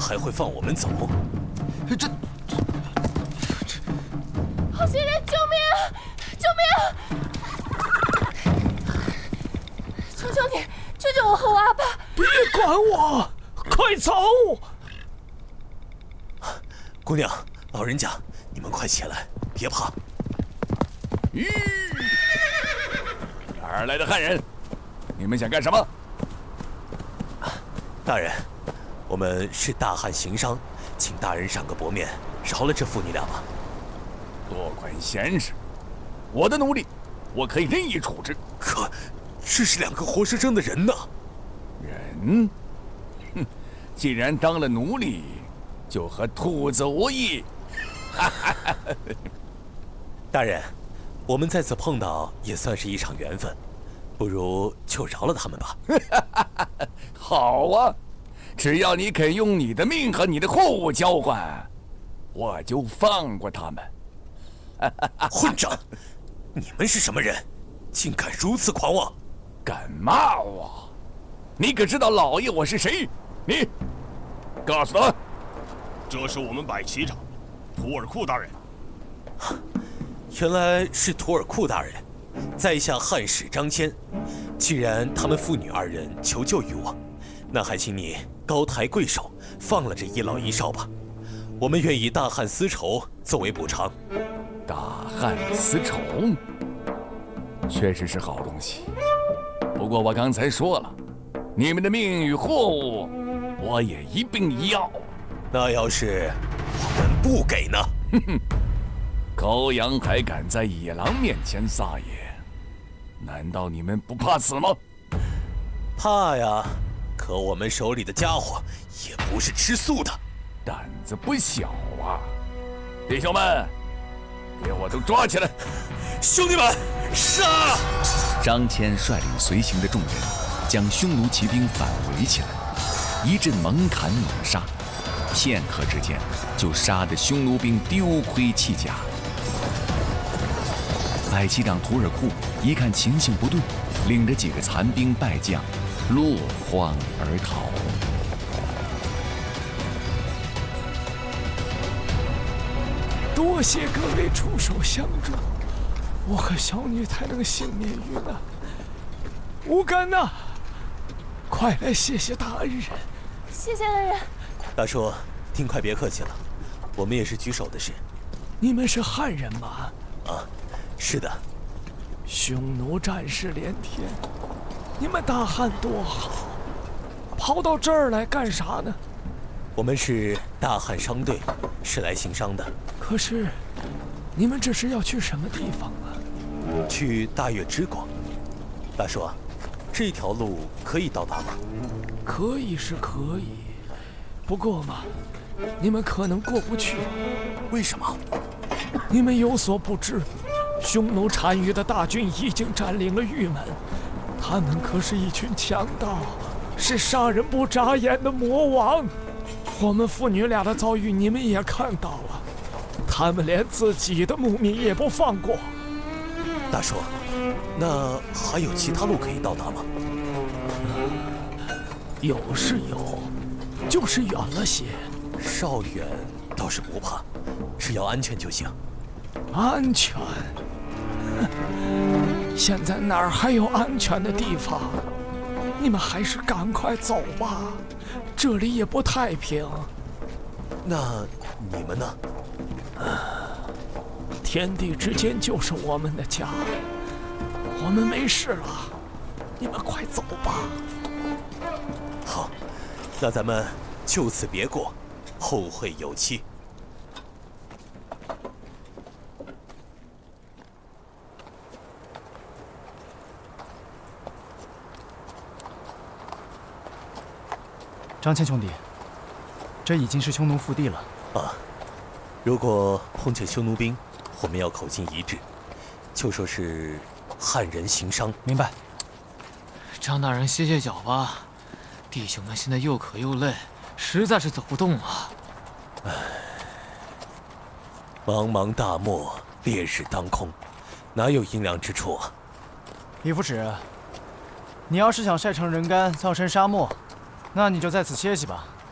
还会放我们走？这好心人，救命啊！救命啊！求求你，救救我和我阿爸！ 别管我，快走！ 姑娘，老人家，你们快起来，别怕。 咦，哪儿来的汉人？你们想干什么？ 大人，我们是大汉行商，请大人赏个薄面，饶了这父女俩吧。 多管闲事！我的奴隶，我可以任意处置。 可，这是2个活生生的人呐！ 人？哼，既然当了奴隶，就和兔子无异。 大人，我们在此碰到也算是一场缘分，不如就饶了他们吧。 好啊，只要你肯用你的命和你的货物交换，我就放过他们。 混账！你们是什么人？竟敢如此狂妄！ 敢骂我？你可知道老爷我是谁？你告诉他， 这是我们百骑长图尔库大人。 原来是图尔库大人，在下汉使张骞。既然他们父女2人求救于我，那还请你高抬贵手，放了这一老一少吧。我们愿以大汉丝绸作为补偿。 大汉丝绸确实是好东西，不过我刚才说了，你们的命与货物，我也一并要。 那要是我们不给呢？ 哼哼，羔羊还敢在野狼面前撒野？难道你们不怕死吗？ 怕呀，可我们手里的家伙也不是吃素的， 胆子不小啊！弟兄们，给我都抓起来！ 兄弟们，杀！ 张骞率领随行的众人，将匈奴骑兵反围起来，一阵猛砍猛杀，片刻之间就杀得匈奴兵丢盔弃甲。百骑长图尔库一看情形不对，领着几个残兵败将落荒而逃。 多谢各位出手相助，我和小女才能幸免于难。无干呐，快来谢谢大恩人。 谢谢恩人。 大叔，您快别客气了，我们也是举手的事。 你们是汉人吗？ 啊，是的。 匈奴战士连天，你们大汉多好，跑到这儿来干啥呢？ 我们是大汉商队，是来行商的。 可是，你们这是要去什么地方啊？ 去大越之国。大叔，这条路可以到达吗？ 可以是可以，不过嘛，你们可能过不去。 为什么？ 你们有所不知，匈奴单于的大军已经占领了玉门，他们可是一群强盗，是杀人不眨眼的魔王。我们父女俩的遭遇你们也看到了，他们连自己的牧民也不放过。 大叔，那还有其他路可以到达吗？ 有是有，就是远了些。 稍远倒是不怕，只要安全就行。 安全？现在哪儿还有安全的地方？你们还是赶快走吧，这里也不太平。 那你们呢？ 天地之间就是我们的家，我们没事了，你们快走吧。 好，那咱们就此别过，后会有期。 张骞兄弟，这已经是匈奴腹地了。 啊，如果碰见匈奴兵，我们要口径一致，就说是汉人行商。 明白。 张大人歇歇脚吧，弟兄们现在又渴又累，实在是走不动啊。 唉，茫茫大漠，烈日当空，哪有阴凉之处啊？ 李副使，你要是想晒成人干，葬身沙漠，那你就在此歇息吧。